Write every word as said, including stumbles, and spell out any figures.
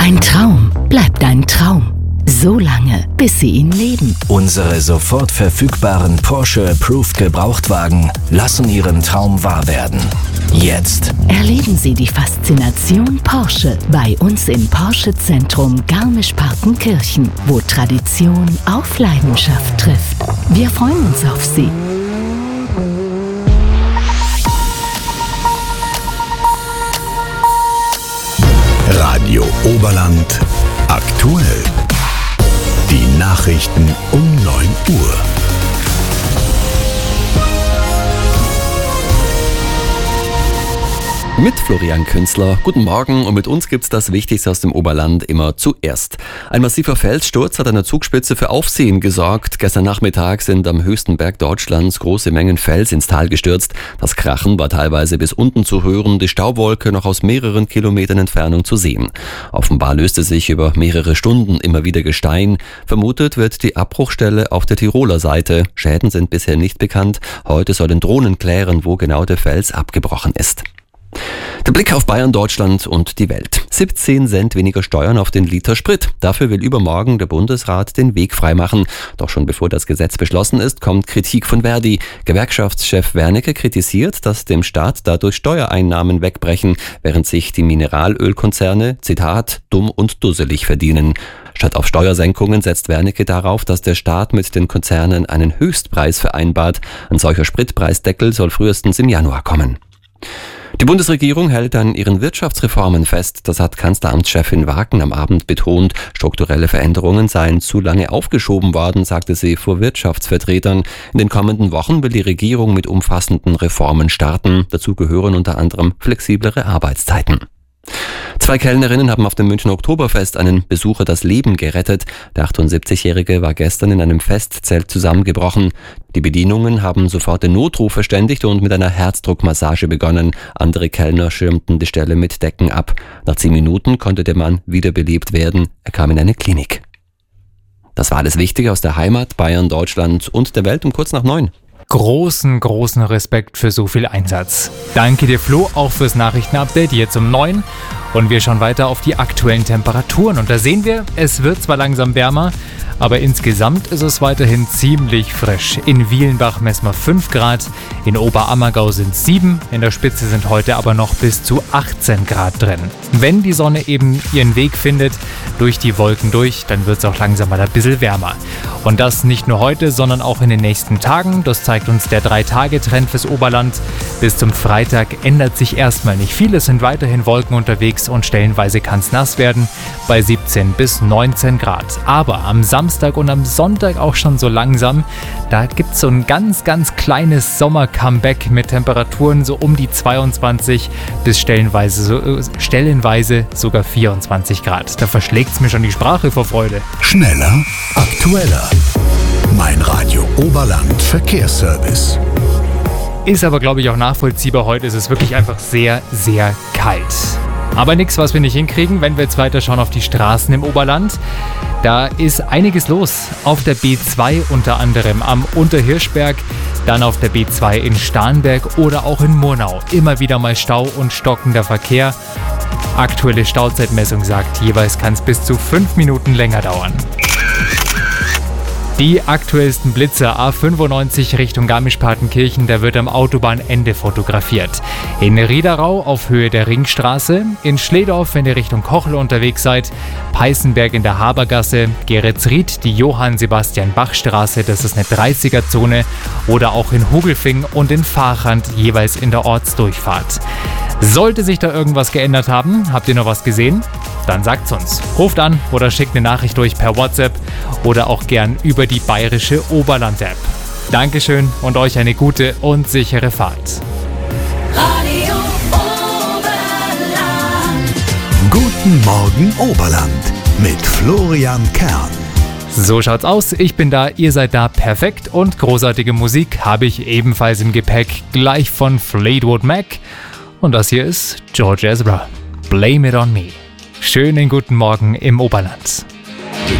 Ein Traum bleibt ein Traum. So lange, bis Sie ihn leben. Unsere sofort verfügbaren Porsche Approved Gebrauchtwagen lassen Ihren Traum wahr werden. Jetzt Erleben Sie die Faszination Porsche bei uns im Porsche Zentrum Garmisch-Partenkirchen, wo Tradition auf Leidenschaft trifft. Wir freuen uns auf Sie. Radio Oberland aktuell. Die Nachrichten um neun Uhr. Mit Florian Künzler. Guten Morgen, und mit uns gibt's das Wichtigste aus dem Oberland immer zuerst. Ein massiver Felssturz hat an der Zugspitze für Aufsehen gesorgt. Gestern Nachmittag sind am höchsten Berg Deutschlands große Mengen Fels ins Tal gestürzt. Das Krachen war teilweise bis unten zu hören, die Staubwolke noch aus mehreren Kilometern Entfernung zu sehen. Offenbar löste sich über mehrere Stunden immer wieder Gestein. Vermutet wird die Abbruchstelle auf der Tiroler Seite. Schäden sind bisher nicht bekannt. Heute sollen Drohnen klären, wo genau der Fels abgebrochen ist. Der Blick auf Bayern, Deutschland und die Welt. siebzehn Cent weniger Steuern auf den Liter Sprit. Dafür will übermorgen der Bundesrat den Weg freimachen. Doch schon bevor das Gesetz beschlossen ist, kommt Kritik von Verdi. Gewerkschaftschef Wernicke kritisiert, dass dem Staat dadurch Steuereinnahmen wegbrechen, während sich die Mineralölkonzerne, Zitat, dumm und dusselig verdienen. Statt auf Steuersenkungen setzt Wernicke darauf, dass der Staat mit den Konzernen einen Höchstpreis vereinbart. Ein solcher Spritpreisdeckel soll frühestens im Januar kommen. Die Bundesregierung hält an ihren Wirtschaftsreformen fest. Das hat Kanzleramtschefin Wagen am Abend betont. Strukturelle Veränderungen seien zu lange aufgeschoben worden, sagte sie vor Wirtschaftsvertretern. In den kommenden Wochen will die Regierung mit umfassenden Reformen starten. Dazu gehören unter anderem flexiblere Arbeitszeiten. Zwei Kellnerinnen haben auf dem Münchner Oktoberfest einen Besucher das Leben gerettet. Der achtundsiebzigjährige war gestern in einem Festzelt zusammengebrochen. Die Bedienungen haben sofort den Notruf verständigt und mit einer Herzdruckmassage begonnen. Andere Kellner schirmten die Stelle mit Decken ab. Nach zehn Minuten konnte der Mann wiederbelebt werden. Er kam in eine Klinik. Das war alles Wichtige aus der Heimat, Bayern, Deutschland und der Welt um kurz nach neun. Großen, großen Respekt für so viel Einsatz. Danke dir, Flo, auch fürs Nachrichtenupdate jetzt um neun. Und wir schauen weiter auf die aktuellen Temperaturen. Und da sehen wir, es wird zwar langsam wärmer, aber insgesamt ist es weiterhin ziemlich frisch. In Wielenbach messen wir fünf Grad, in Oberammergau sind es sieben, in der Spitze sind heute aber noch bis zu achtzehn Grad drin. Wenn die Sonne eben ihren Weg findet, durch die Wolken durch, dann wird es auch langsam mal ein bisschen wärmer. Und das nicht nur heute, sondern auch in den nächsten Tagen. Das zeigt uns der drei Tage Trend fürs Oberland. Bis zum Freitag ändert sich erstmal nicht viel. Es sind weiterhin Wolken unterwegs und stellenweise kann es nass werden bei siebzehn bis neunzehn Grad. Aber am Samstag und am Sonntag auch schon so langsam, da gibt es so ein ganz, ganz kleines Sommer-Comeback mit Temperaturen so um die zweiundzwanzig bis stellenweise, so, stellenweise sogar vierundzwanzig Grad. Da verschlägt es mir schon die Sprache vor Freude. Schneller, aktueller. Mein Radio Oberland Verkehrsservice. Ist aber, glaube ich, auch nachvollziehbar. Heute ist es wirklich einfach sehr, sehr kalt. Aber nichts, was wir nicht hinkriegen, wenn wir jetzt weiter schauen auf die Straßen im Oberland. Da ist einiges los. Auf der B zwei unter anderem am Unterhirschberg, dann auf der B zwei in Starnberg oder auch in Murnau. Immer wieder mal Stau und stockender Verkehr. Aktuelle Stauzeitmessung sagt, jeweils kann es bis zu fünf Minuten länger dauern. Die aktuellsten Blitze A fünfundneunzig Richtung Garmisch-Partenkirchen, da wird am Autobahnende fotografiert. In Riederau auf Höhe der Ringstraße, in Schledorf, wenn ihr Richtung Kochel unterwegs seid, Peißenberg in der Habergasse, Geretsried, die Johann-Sebastian-Bach-Straße, das ist eine dreißiger-Zone, oder auch in Hugelfing und in Fahrrand, jeweils in der Ortsdurchfahrt. Sollte sich da irgendwas geändert haben, habt ihr noch was gesehen? Dann sagt's uns. Ruft an oder schickt eine Nachricht durch per WhatsApp oder auch gern über die bayerische Oberland-App. Dankeschön und euch eine gute und sichere Fahrt. Radio Oberland. Guten Morgen Oberland mit Florian Kern. So schaut's aus, ich bin da, ihr seid da, perfekt, und großartige Musik habe ich ebenfalls im Gepäck, gleich von Fleetwood Mac. Und das hier ist George Ezra. Blame It On Me. Schönen guten Morgen im Oberland.